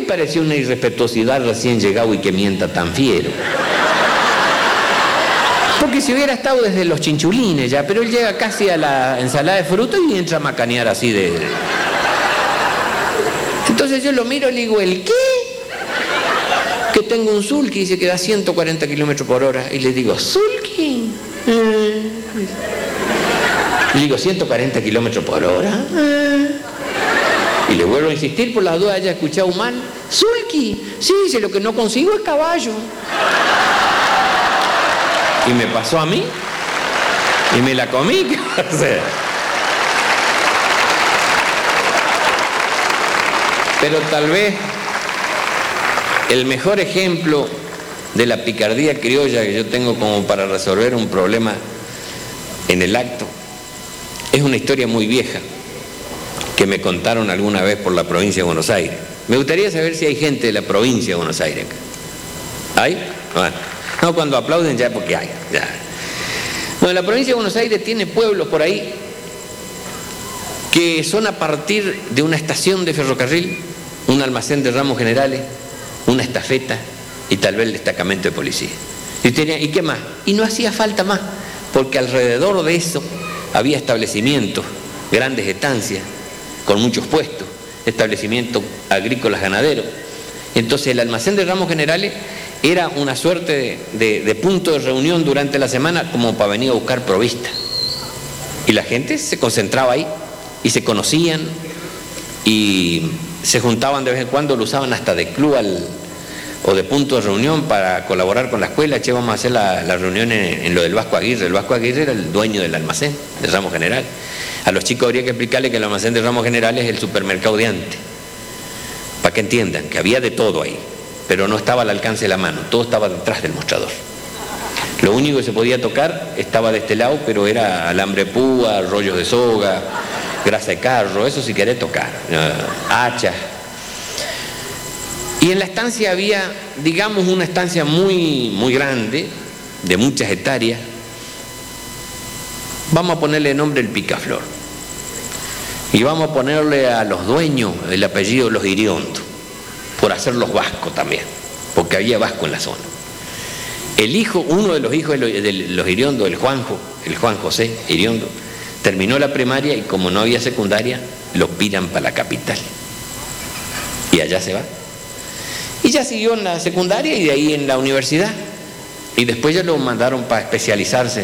pareció una irrespetuosidad recién llegado y que mienta tan fiero. Porque si hubiera estado desde los chinchulines ya, pero él llega casi a la ensalada de fruta y entra a macanear así de... Entonces yo lo miro y le digo, ¿el qué? Que tengo un sulky, dice que da 140 kilómetros por hora. Y le digo, ¿sulky? Le digo, 140 kilómetros por hora. Y le vuelvo a insistir por las dudas, haya escuchado mal. ¡Sulky! Sí, dice, lo que no consigo es caballo. Y me pasó a mí. Y me la comí. ¿Qué va a hacer? Pero tal vez el mejor ejemplo de la picardía criolla que yo tengo como para resolver un problema en el acto es una historia muy vieja que me contaron alguna vez por la provincia de Buenos Aires. Me gustaría saber si hay gente de la provincia de Buenos Aires acá. ¿Hay? Bueno, no, cuando aplauden ya porque hay. Ya. Bueno, la provincia de Buenos Aires tiene pueblos por ahí que son a partir de una estación de ferrocarril, un almacén de ramos generales, una estafeta y tal vez el destacamento de policía. ¿Y qué más? Y no hacía falta más, porque alrededor de eso había establecimientos, grandes estancias, con muchos puestos, establecimientos agrícolas ganaderos. Entonces el almacén de ramos generales era una suerte de punto de reunión durante la semana como para venir a buscar provista. Y la gente se concentraba ahí y se conocían y se juntaban de vez en cuando, lo usaban hasta de club o de punto de reunión para colaborar con la escuela. Che, vamos a hacer la reunión en lo del Vasco Aguirre. El Vasco Aguirre era el dueño del almacén de ramos generales. A los chicos habría que explicarles que el almacén de ramos generales es el supermercado de antes, para que entiendan que había de todo ahí, pero no estaba al alcance de la mano, todo estaba detrás del mostrador. Lo único que se podía tocar estaba de este lado, pero era alambre de púa, rollos de soga, grasa de carro, eso si querés tocar, hachas. Y en la estancia había, digamos, una estancia muy, muy grande, de muchas hectáreas. Vamos a ponerle el nombre el Picaflor. Y vamos a ponerle a los dueños el apellido Los Iriondos, por hacerlos vascos también, porque había vasco en la zona. El hijo, uno de los hijos de los Iriondos, el Juan José Iriondo, terminó la primaria y como no había secundaria, lo piran para la capital. Y allá se va. Y ya siguió en la secundaria y de ahí en la universidad. Y después ya lo mandaron para especializarse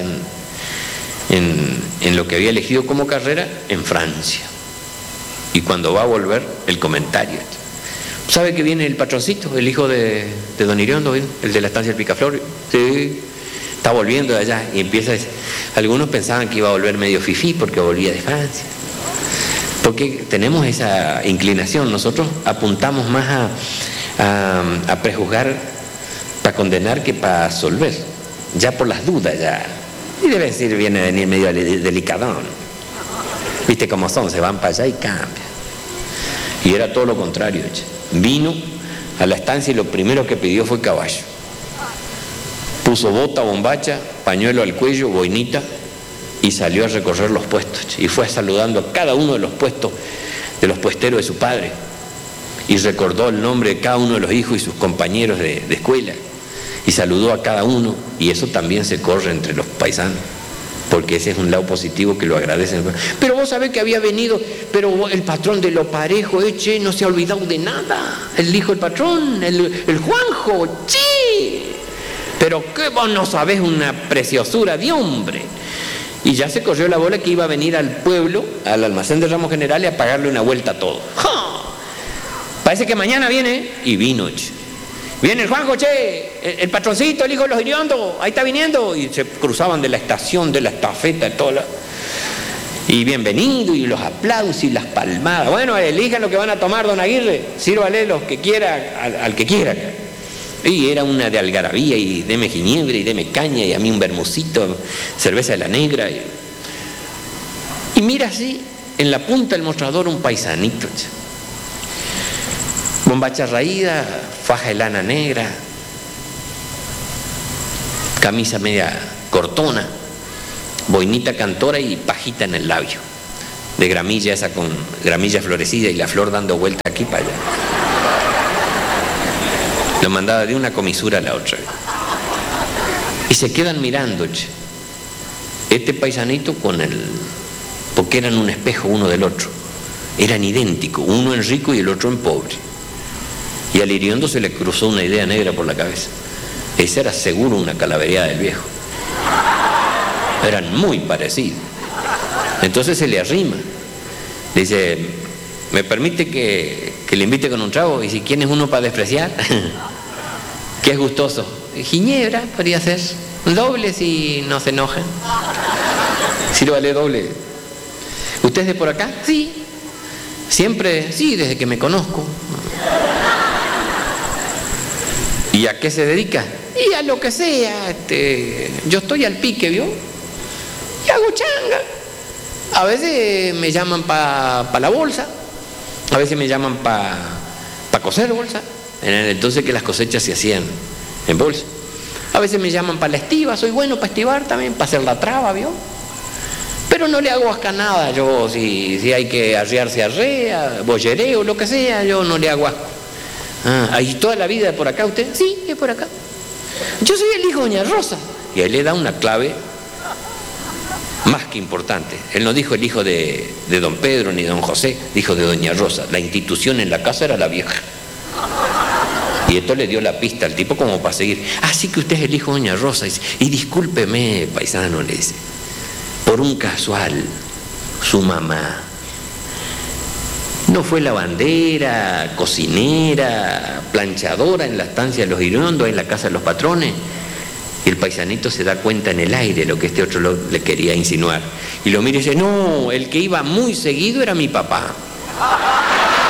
en lo que había elegido como carrera en Francia. Y cuando va a volver, el comentario. ¿Sabe que viene el patroncito, el hijo de don Iriondo, el de la estancia del Picaflor? Sí, está volviendo de allá y empieza a decir, algunos pensaban que iba a volver medio fifí porque volvía de Francia. Porque tenemos esa inclinación, nosotros apuntamos más a prejuzgar para condenar que para absolver, ya por las dudas ya. Y debe decir, viene a venir medio delicadón. Viste cómo son, se van para allá y cambian. Y era todo lo contrario, che. Vino a la estancia y lo primero que pidió fue caballo. Puso bota, bombacha, pañuelo al cuello, boinita y salió a recorrer los puestos, che. Y fue saludando a cada uno de los puestos, de los puesteros de su padre. Y recordó el nombre de cada uno de los hijos y sus compañeros de escuela. Y saludó a cada uno, y eso también se corre entre los paisanos, porque ese es un lado positivo que lo agradecen. Pero vos sabés que había venido, pero el patrón de lo parejo, che, no se ha olvidado de nada. El hijo del patrón, el Juanjo, che. Pero que vos no sabés, una preciosura de hombre. Y ya se corrió la bola que iba a venir al pueblo, al almacén de ramos generales, a pagarle una vuelta a todo. ¡Ja! Parece que mañana viene, y vino, che. Viene el Juanjo, che, el patroncito, el hijo de los Iriondos, ahí está viniendo. Y se cruzaban de la estación, de la estafeta, de toda la... Y bienvenido, y los aplausos y las palmadas. Bueno, elijan lo que van a tomar, don Aguirre, sírvale los que quiera, al que quiera. Y era una de algarabía, y deme ginebra, y deme caña, y a mí un bermucito, cerveza de la negra. Y mira así, en la punta del mostrador un paisanito, che. Bombacha raída, faja de lana negra, camisa media cortona, boinita cantora y pajita en el labio, de gramilla esa con gramilla florecida y la flor dando vuelta aquí para allá. Lo mandaba de una comisura a la otra. Y se quedan mirando, che. Este paisanito con el... porque eran un espejo uno del otro. Eran idénticos, uno en rico y el otro en pobre. Y al Iriondo se le cruzó una idea negra por la cabeza. Esa era seguro una calavereada del viejo. Eran muy parecidos. Entonces se le arrima. Le dice, ¿me permite que le invite con un trago? Y si ¿quién es uno para despreciar? ¿Qué es gustoso? Ginebra podría ser. Doble si no se enojan. ¿Sí lo vale doble? ¿Usted es de por acá? Sí. Siempre, sí, desde que me conozco. ¿Y a qué se dedica? Y a lo que sea. Yo estoy al pique, ¿vio? Y hago changa. A veces me llaman para la bolsa. A veces me llaman para coser bolsa. En el entonces que las cosechas se hacían en bolsa. A veces me llaman para la estiva. Soy bueno para estivar también, para hacer la traba, ¿vio? Pero no le hago asca nada. Yo, si hay que arrearse, arrea, bollereo, lo que sea, yo no le hago asco. ¿Ahí toda la vida por acá usted? Sí, es por acá. Yo soy el hijo de doña Rosa. Y ahí le da una clave más que importante. Él no dijo el hijo de don Pedro ni de don José, dijo de doña Rosa. La institución en la casa era la vieja. Y esto le dio la pista al tipo como para seguir. Así que usted es el hijo de doña Rosa. Y discúlpeme, paisano, le dice, por un casual, su mamá no fue lavandera, cocinera, planchadora en la estancia de los Iriondos, en la casa de los patrones. Y el paisanito se da cuenta en el aire lo que este otro le quería insinuar. Y lo mira y dice, no, el que iba muy seguido era mi papá.